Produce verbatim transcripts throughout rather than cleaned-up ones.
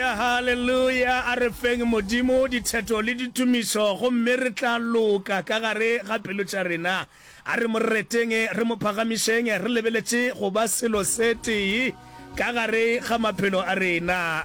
hallelujah hallelujah a re feng modimo ditheto le ditumiso go mme re tla loka ka gare ga pelo tša rena a re mo reteng re mo phagamišeng re lebeletse go ba selo se tee ka gare ga maphelo a rena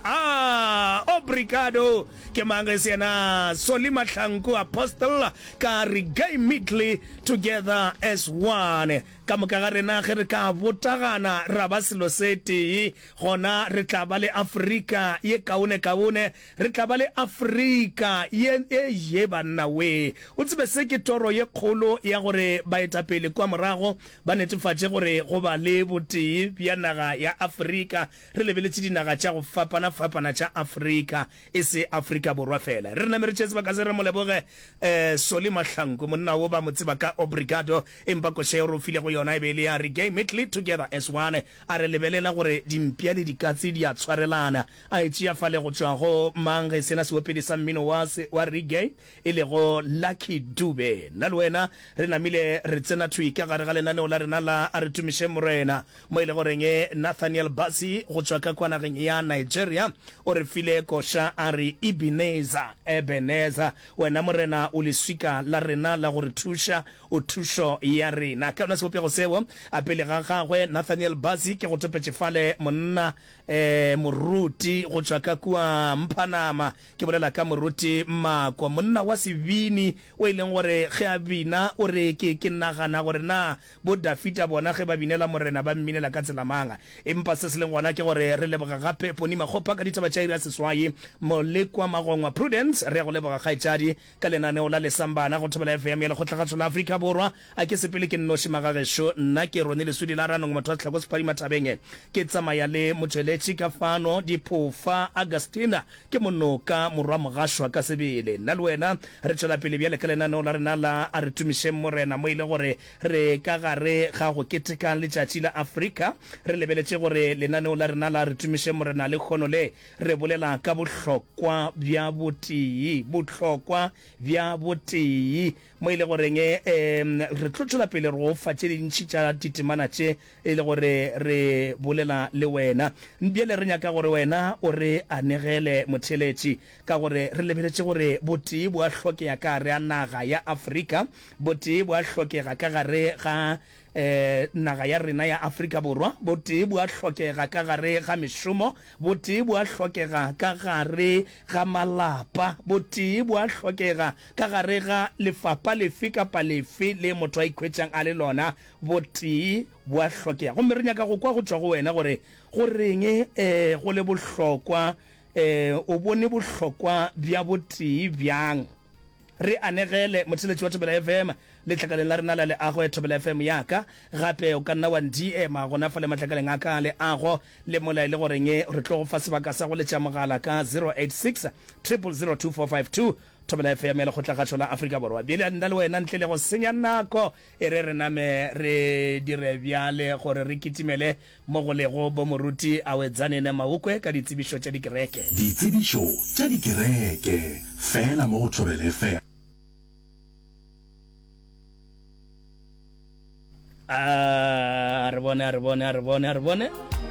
ah obrigado ke mange sena Soli Mahlangu apostle ka re gay meetly together as one ka mo ka ga rena ge re ka botagana ra ba selo se tee gona re tla ba le Afrika ye kaone kaone re tla ba le Afrika ye ye banna we o tsebe se ke toro ye kgolo ya gore ba eta pele kwa morago ba netefatše gore go ba le botee bja naga ya Afrika re lebeletse dinaga tša go fapana fapana tša Afrika e se Afrika borwa fela re na mere tšetse ba ka se re mo leboge eh Soli Mahlangu monna wo ba mo tseba ka obrigado empa ko she ro file go yona e be le ya re game it together as one a re lebelela gore dimpia le dikatse di a tshwarelana a etšea fale go tswa go mange sena se opedi sa mmino wa se wa reggae e le go Lucky Dube nna le wena re namile re tsena thui ka gare ga lenaneo la rena la a re tumiše morena mo ile gore nge Nathaniel Basi go tswa ka kwana geng ya Nigeria o re file kosha a re Ebenezer Ebenezer wena morena o le swika la rena la gore thusha o thusho ya rena ka na se go sewo a pele ga gagwe Nathaniel Basi ke go topetse fale monna eh moruti go tswa ka kwa Mpanama ke bolela ka moruti Mako monna wa Sibini o ileng gore ge a bina o re ke ke nagana gore na bo Dafita bona ge ba binela morena ba mminela ka tsela manga empa se se leng gona ke gore re leboga gape poni magopa ka ditaba tša ira seswai molekwa magongwa Prudence re go leboga gaetšadi ka lenaneo la lesambana go thobela F M ya le go tlaga tshola Afrika borwa a ke sepele ke nnoši magagesho nna ke rone le sudi la ranong motho a tlhago separi matabeng ke tsamaya le motsweletši ka fano diphofa Agustina ke monoka morwa mogashwa ka sebele nna le wena re tšwela pele bjale ka lenaneo la rena la a re tumiše morena mo ile gore re ka gare ga go keteka letšatši la Afrika re lebeletše gore lenaneo la rena la re tumiše morena le kgono le re bolela ka bohlokwa bja botee bohlokwa bja botee mo ile gore nge re tlotšola pele re go fa tše dintšhi tša ditemana tše e le gore re bolela le wena bjale re nyaka gore wena o re anegele motheletši ka gore re lebeletše gore botee bo a hlokega ka gare a naga ya Afrika botee bo a hlokega ka gare ga eh naga ya rena ya Afrika borwa botee bo a hlokega ka gare ga mešomo botee bo a hlokega ka gare ga malapa botee bo a hlokega ka gare ga lefapa lefe kapa lefe le motho a ikhwetšang a le lona botee bo a hlokega gomme re nyaka go kwa go tswa go wena gore go reng eh go le bohlokwa eh o bone bohlokwa bja botee bjang re anegele motheletši wa Thobela F M le tlakaleng la rena la le ago ya Thobela F M yaka gape o ka nna wa D M gona fa le matlakaleng a ka le ago le mola ile goreng re tlo go fa sebaka sa go letša mogala ka zero eight six zero zero two four five two Thobela F M le go tla ga tshola Afrika borwa bile nna le wena ntle le go senya nako e re re name re dire bjale gore re kitimele mo go lego bo moruti a wetsane ne maukwe ka ditsebišo tša dikereke ditsebišo tša dikereke fela mo Thobela F M Ah, re bone re bone re bone re bone